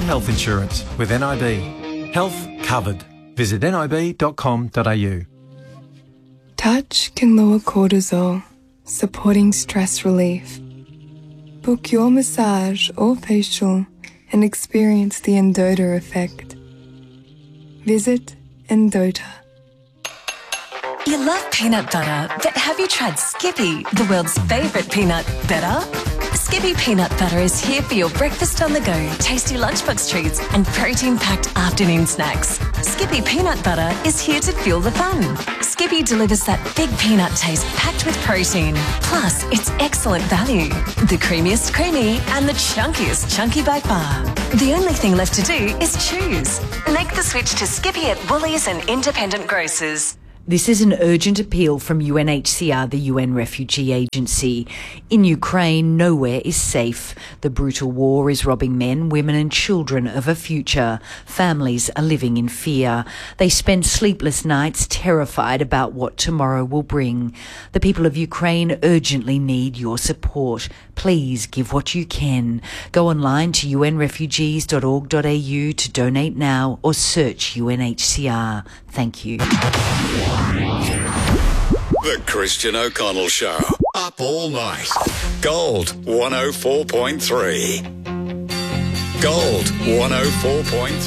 health insurance with NIB. Health covered. Visit nib.com.au. Touch can lower cortisol, supporting stress relief. Book your massage or facial and experience the Endota effect. Visit Endota. You love peanut butter, but have you tried Skippy, the world's favourite peanut better? Skippy peanut butter is here for your breakfast on the go, tasty lunchbox treats and protein-packed afternoon snacks. Skippy peanut butter is here to fuel the fun. Skippy delivers that big peanut taste packed with protein. Plus, it's excellent value. The creamiest creamy and the chunkiest chunky by far. The only thing left to do is choose. Make the switch to Skippy at Woolies and independent grocers. This is an urgent appeal from UNHCR, the UN Refugee Agency. In Ukraine, nowhere is safe. The brutal war is robbing men, women and children of a future. Families are living in fear. They spend sleepless nights terrified about what tomorrow will bring. The people of Ukraine urgently need your support. Please give what you can. Go online to unrefugees.org.au to donate now or search UNHCR. Thank you. The Christian O'Connell Show. Up all night. Gold 104.3. Gold 104.3.